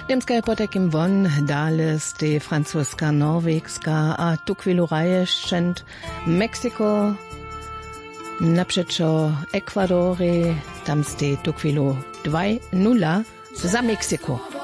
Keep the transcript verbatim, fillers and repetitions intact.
Niemska je potakim won, dale ste francuska, norwegska, a tu chwilu raje szczęt Meksiko, naprzeczo Ekwadory, tam ste tu chwilu dwa nula za Meksiko.